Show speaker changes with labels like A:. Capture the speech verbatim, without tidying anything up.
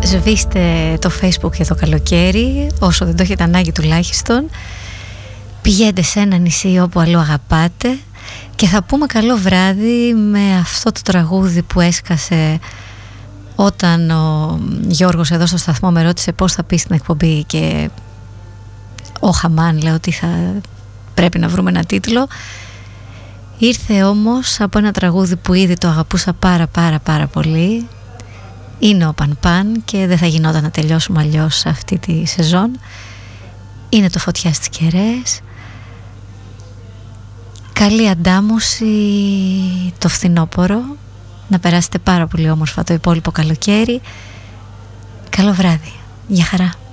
A: Σβήστε το Facebook για το καλοκαίρι, όσο δεν το έχετε ανάγκη τουλάχιστον. Πηγαίνετε σε ένα νησί όπου αλλού αγαπάτε και θα πούμε καλό βράδυ με αυτό το τραγούδι που έσκασε όταν ο Γιώργος εδώ στο σταθμό με ρώτησε πώς θα πει στην εκπομπή και ο Χαμάν λέω ότι θα πρέπει να βρούμε ένα τίτλο. Ήρθε όμως από ένα τραγούδι που ήδη το αγαπούσα πάρα πάρα πάρα πολύ. Είναι ο Παν Παν και δεν θα γινόταν να τελειώσουμε αλλιώς αυτή τη σεζόν. Είναι το Φωτιά στις Κεραίες. Καλή αντάμωση το φθινόπωρο. Να περάσετε πάρα πολύ όμορφα το υπόλοιπο καλοκαίρι. Καλό βράδυ. Γεια χαρά.